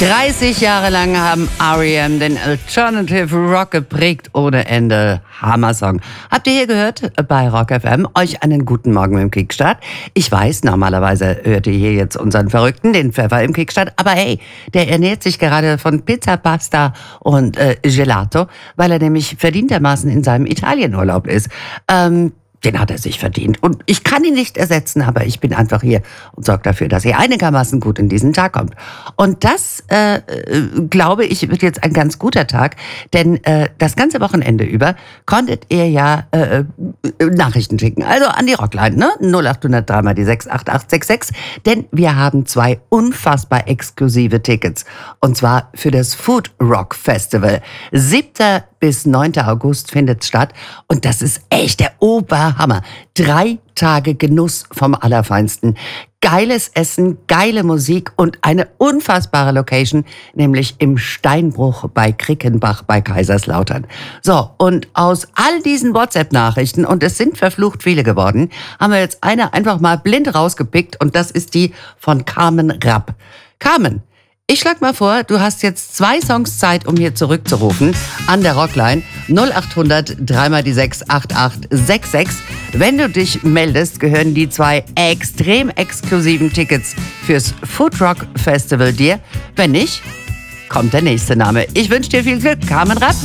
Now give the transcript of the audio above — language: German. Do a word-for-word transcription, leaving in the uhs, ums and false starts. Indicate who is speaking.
Speaker 1: dreißig Jahre lang haben R E M den Alternative Rock geprägt ohne Ende. Hammer-Song. Habt ihr hier gehört bei Rock F M? Euch einen guten Morgen mit dem Kickstart. Ich weiß, normalerweise hört ihr hier jetzt unseren Verrückten, den Pfeffer im Kickstart. Aber hey, der ernährt sich gerade von Pizza, Pasta und äh, Gelato, weil er nämlich verdientermaßen in seinem Italienurlaub ist. Ähm, Den hat er sich verdient. Und ich kann ihn nicht ersetzen, aber ich bin einfach hier und sorge dafür, dass ihr einigermaßen gut in diesen Tag kommt. Und das, äh, glaube ich, wird jetzt ein ganz guter Tag, denn äh, das ganze Wochenende über konntet ihr ja äh, Nachrichten schicken. Also an die Rockline, ne? null acht null null drei mal die sechs acht acht sechs sechs. Denn wir haben zwei unfassbar exklusive Tickets. Und zwar für das Food Rock Festival. siebter bis neunter August findet statt. Und das ist echt der Oberhammer. Drei Tage Genuss vom Allerfeinsten. Geiles Essen, geile Musik und eine unfassbare Location, nämlich im Steinbruch bei Krickenbach bei Kaiserslautern. So, und aus all diesen WhatsApp-Nachrichten, und es sind verflucht viele geworden, haben wir jetzt eine einfach mal blind rausgepickt und das ist die von Carmen Rapp. Carmen, ich schlag mal vor, du hast jetzt zwei Songs Zeit, um hier zurückzurufen an der Rockline null acht null null drei mal die sechs acht acht sechs sechs. Wenn du dich meldest, gehören die zwei extrem exklusiven Tickets fürs Food Rock Festival dir. Wenn nicht, kommt der nächste Name. Ich wünsche dir viel Glück, Carmen Rapp.